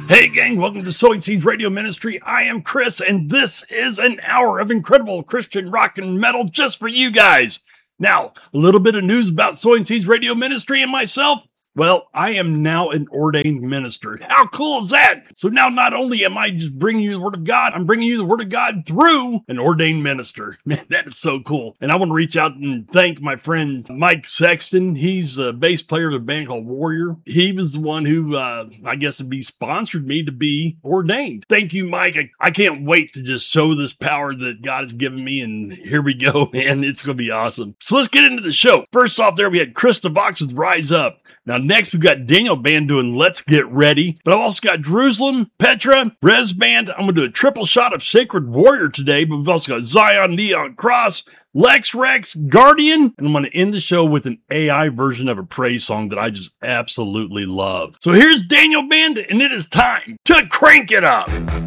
Hey gang, welcome to Sowing Seeds Radio Ministry. I am Chris, and this is an hour of incredible Christian rock and metal just for you guys. Now, a little bit of news about Sowing Seeds Radio Ministry and myself. Well, I am now an ordained minister. How cool is that? So now not only am I just bringing you the Word of God, I'm bringing you the Word of God through an ordained minister. Man, that is so cool. And I want to reach out and thank my friend Mike Sexton. He's a bass player of a band called Warrior. He was the one who, I guess, sponsored me to be ordained. Thank you, Mike. I can't wait to just show this power that God has given me. And here we go, man. It's going to be awesome. So let's get into the show. First off there, we had Krista Vox with Rise Up. Now, next, we've got Daniel Band doing Let's Get Ready. But I've also got Jerusalem, Petra, Rez Band. I'm going to do a triple shot of Sacred Warrior today. But we've also got Zion Neon Cross, Lex Rex, Guardian. And I'm going to end the show with an AI version of a praise song that I just absolutely love. So here's Daniel Band, and it is time to crank it up.